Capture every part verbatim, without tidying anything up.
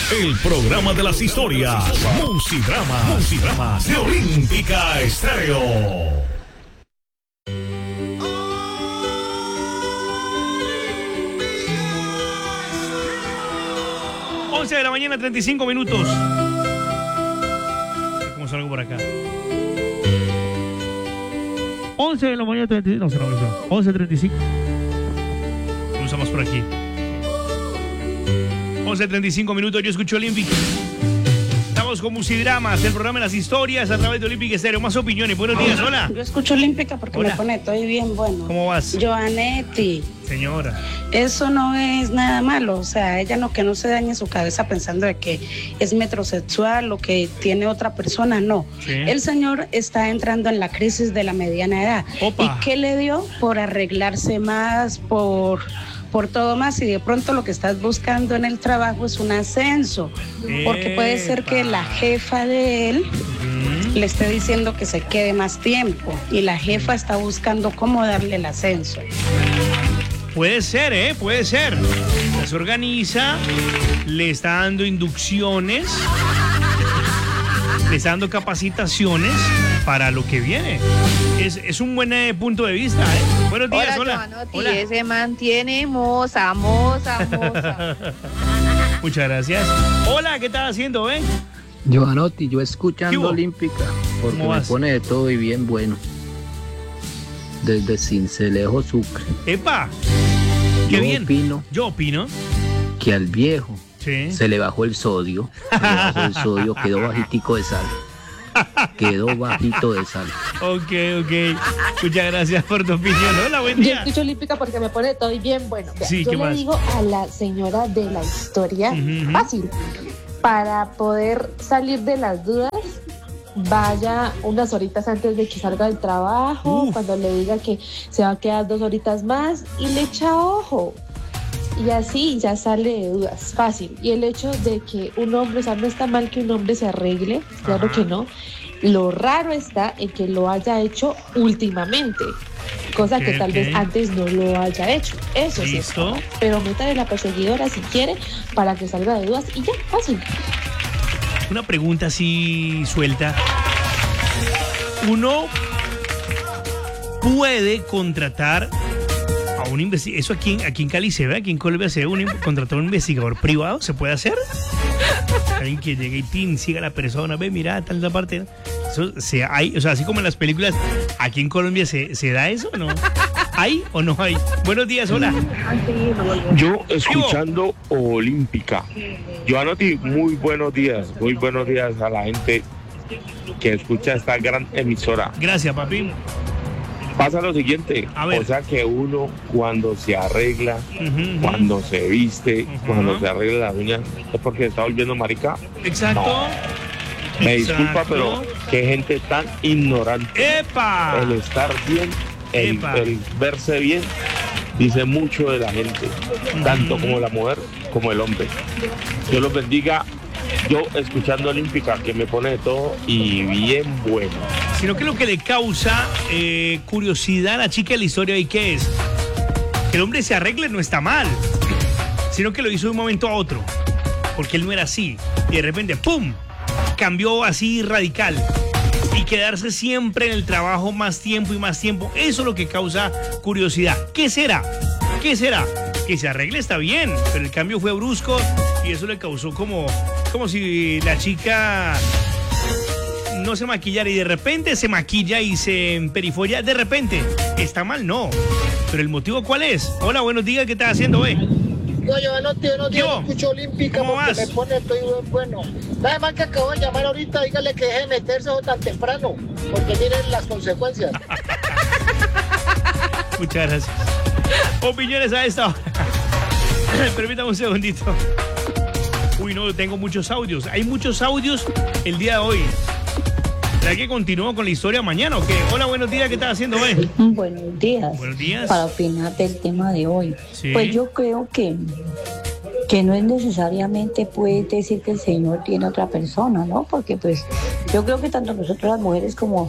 El programa de las historias. Musidrama. Musidrama de Olímpica Estéreo. once de la mañana, treinta y cinco minutos. ¿Cómo salgo por acá? once de la mañana, treinta y cinco. No, se no, once treinta y cinco. Cruzamos por aquí. once treinta y cinco minutos. Yo escucho Olímpica. Estamos con Musidramas, el programa de las historias a través de Olímpica Estéreo. Más opiniones. Buenos días, hola. Yo escucho Olímpica porque Hola. me pone todo bien bueno. ¿Cómo vas? Joanetti, Señora. eso no es nada malo. O sea, ella no, que no se dañe su cabeza pensando de que es metrosexual o que tiene otra persona, no. Sí. El señor está entrando en la crisis de la mediana edad. Opa. ¿Y qué le dio? Por arreglarse más, por... por todo más, y de pronto lo que estás buscando en el trabajo es un ascenso, porque puede ser que la jefa de él Mm. le esté diciendo que se quede más tiempo y la jefa está buscando cómo darle el ascenso. Puede ser, ¿eh? Puede ser. Se organiza, le está dando inducciones, le está dando capacitaciones para lo que viene. Es, es un buen eh, punto de vista, ¿eh? Buenos días, hola. Joanotti, Hola. ese man tiene moza, moza, moza. Muchas gracias. Hola, ¿qué estás haciendo, eh? Joanotti, yo ¿Qué escuchando hubo? Olímpica, porque ¿Cómo me vas? pone de todo y bien bueno. Desde Cincelejo, Sucre. ¡Epa! ¡Qué Yo bien! opino Yo opino. que al viejo Sí. se le bajó el sodio. Se le bajó el sodio, quedó bajitico de sal. Quedó bajito de sal. Ok, ok. Muchas gracias por tu opinión. Hola, buen Yo día. escucho Olímpica porque me pone todo y bien bueno. Vea, Sí, yo ¿qué le más? digo a la señora de la historia, Ujú, ujú. fácil, para poder salir de las dudas, vaya unas horitas antes de que salga del trabajo, Uf. cuando le diga que se va a quedar dos horitas más y le echa ojo. Y así ya sale de dudas, fácil. Y el hecho de que un hombre, o sea, no está mal que un hombre se arregle, claro Ajá. que no. Lo raro está en que lo haya hecho últimamente, cosa que Ok, tal ok. vez antes no lo haya hecho. Eso sí está Listo. mal. Pero métale la perseguidora si quiere para que salga de dudas y ya, fácil. Una pregunta así suelta. Uno puede contratar a un investigador. Eso aquí, en- aquí en Cali se ve, aquí en Colombia se ve, un, contratar a un investigador privado. ¿Se puede hacer? Alguien que llegue y tin, siga a la persona, ve, mira, tal esa parte. Eso se hay, o sea, así como en las películas, aquí en Colombia se, se da eso, ¿o no? ¿Hay o no hay? Buenos días, hola. Yo escuchando Olímpica. Joanotti, muy buenos días, muy buenos días a la gente que escucha esta gran emisora. Gracias, papi. Pasa lo siguiente, A ver. o sea que uno cuando se arregla, Ujú, ujú. cuando se viste, Ujú. cuando se arregla las uñas, es porque se está volviendo marica. Exacto. Me Exacto. disculpa, pero qué gente tan ignorante. ¡Epa! El estar bien, el, Epa. el verse bien, dice mucho de la gente, tanto como la mujer como el hombre. Dios los bendiga. Yo escuchando Olímpica, que me pone de todo y bien bueno. Sino que lo que le causa eh, curiosidad a la chica de la historia, ¿y qué es? Que el hombre se arregle no está mal, sino que lo hizo de un momento a otro, porque él no era así, y de repente, ¡pum!, cambió así radical. Y quedarse siempre en el trabajo más tiempo y más tiempo, eso es lo que causa curiosidad. ¿Qué será? ¿Qué será? Que se arregle está bien, pero el cambio fue brusco y eso le causó como, como si la chica no se maquillara y de repente se maquilla y se emperifolla. De repente, está mal, no. Pero el motivo, ¿cuál es? Hola, buenos días, ¿qué estás haciendo, güey? Yo, yo no te no ¿Qué hubo? escucho Olímpica ¿Cómo porque vas? me pone estoy buen bueno. Nada más que acabo de llamar ahorita, dígale que deje de meterse tan temprano, porque miren las consecuencias. Muchas gracias. Opiniones a esta hora. Permítame un segundito. Uy, no, tengo muchos audios. Hay muchos audios el día de hoy. ¿Será que continúo con la historia mañana o qué? Hola, buenos días, ¿qué estás haciendo, güey? Buenos días. Buenos días. Para opinar del tema de hoy. Sí. Pues yo creo que, que no es necesariamente puede decir que el Señor tiene otra persona, ¿no? Porque pues yo creo que tanto nosotros las mujeres como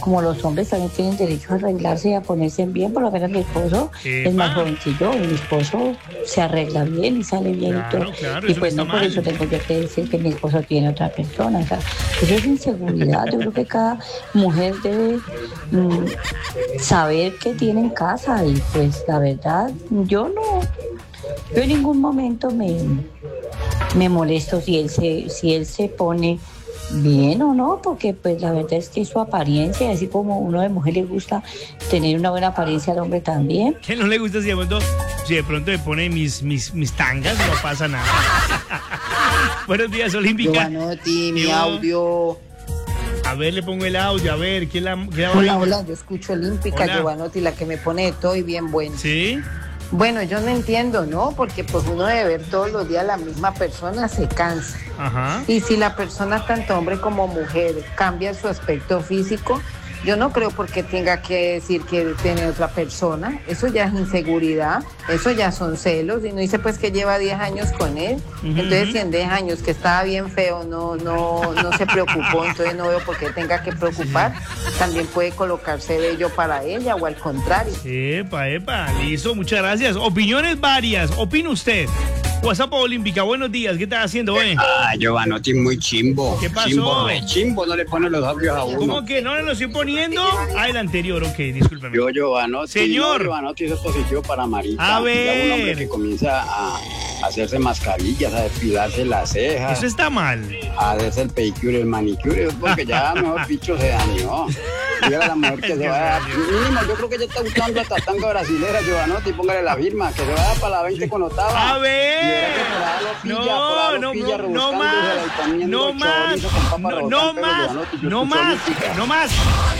como los hombres también tienen derecho a arreglarse y a ponerse bien. Por lo menos mi esposo Epa. es más joven que yo, y mi esposo se arregla bien y sale bien Claro, y todo. claro, Y eso pues no no está por mal. eso tengo yo que decir que mi esposo tiene otra persona. O sea, eso es inseguridad. Yo creo que cada mujer debe mm, saber que tiene en casa, y pues la verdad, yo no, yo en ningún momento me, me molesto si él se, si él se pone bien o no, porque pues la verdad es que su apariencia, así como uno de mujer le gusta tener una buena apariencia, al hombre también. ¿Qué no le gusta si de pronto, si de pronto me pone mis, mis, mis tangas? No pasa nada. Buenos días, Olímpica. Giovanotti, mi Yo- audio. A ver, le pongo el audio, a ver, ¿quién la, quién la- Hola, hola, yo escucho Olímpica, Hola. Giovanotti, la que me pone de todo y bien bueno. ¿Sí? Bueno, yo no entiendo, ¿no? Porque pues uno debe ver todos los días la misma persona, se cansa. Ajá. Y si la persona, tanto hombre como mujer, cambia su aspecto físico, yo no creo porque tenga que decir que tiene otra persona. Eso ya es inseguridad, eso ya son celos. Y no dice pues que lleva diez años con él. Ujú, Entonces, ujú. si en diez años que estaba bien feo no, no, no se preocupó, entonces no veo por qué tenga que preocupar. También puede colocarse bello para ella o al contrario. Epa, epa, listo, muchas gracias. Opiniones varias, opina usted. WhatsApp Olímpica, buenos días, ¿qué estás haciendo, eh? Ah, Giovanotti muy chimbo. ¿Qué pasó? Chimbo, re chimbo, no le pone los audios a uno. ¿Cómo que no le lo estoy poniendo? Ah, el anterior, ok, discúlpeme. Yo, Giovanotti, Señor. no, Giovanotti, eso es positivo para Marita. A Ya un hombre ver. que comienza a hacerse mascarillas, a depilarse las cejas, Eso está mal. a hacerse el pedicure, el manicure, es porque ya mejor bicho se dañó. Dígale a la mujer que se vaya, mínimo, yo creo que ella está buscando hasta tanga brasilera, Giovanotti, póngale la firma, que se vaya para la veinte con octava. A ver. Y verá que por ahí lo pilla, por No, ahí no, lo pilla no, no rebuscándosela más. y comiendo No más. chorizo con papa No, rogada, no pero más. Giovanotti, yo No escucho más. música. No más.